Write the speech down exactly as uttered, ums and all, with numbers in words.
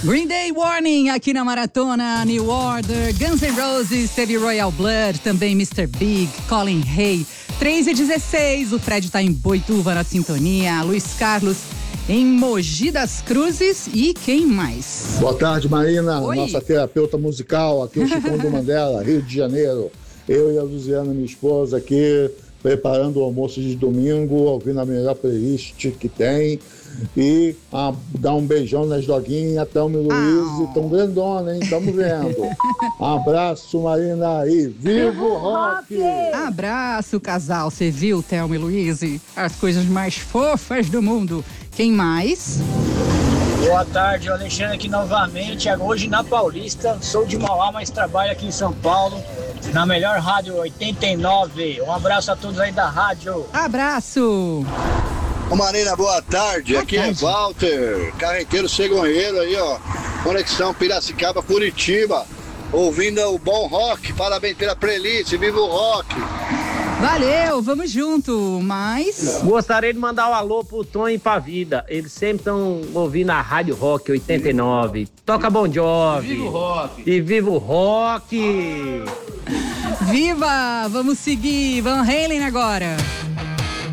Green Day Warning aqui na Maratona, New Order, Guns N' Roses, teve Royal Blood, também mister Big, Colin Hay. três e dezesseis, o Fred tá em Boituva na sintonia, Luiz Carlos em Mogi das Cruzes e quem mais? Boa tarde, Marina, Oi. Nossa terapeuta musical, aqui o Chicão do Mandela, Rio de Janeiro. Eu e a Luziana, minha esposa, aqui preparando o almoço de domingo, ouvindo a melhor playlist que tem. E ah, dar um beijão nas doguinhas, Thelma e Luiz, tão grandona, hein? Tamo vendo. Abraço, Marina, e viva o rock! Abraço, casal, você viu, Thelma e Luiz? As coisas mais fofas do mundo. Quem mais? Boa tarde, o Alexandre aqui novamente, hoje na Paulista, sou de Mauá, mas trabalho aqui em São Paulo, na melhor rádio oitenta e nove. Um abraço a todos aí da rádio. Abraço! Ô Marina, boa tarde, boa aqui tarde. é Walter, carreteiro cegonheiro aí, ó, conexão Piracicaba, Curitiba, ouvindo o bom rock, parabéns pela playlist, viva o rock! Valeu, vamos junto, mas... Gostaria de mandar um alô pro Tom e pra Vida. Eles sempre estão ouvindo a Rádio Rock oitenta e nove. Toca Bon Jovi. Viva o rock. E viva o rock. Viva! Vamos seguir, Van Halen agora.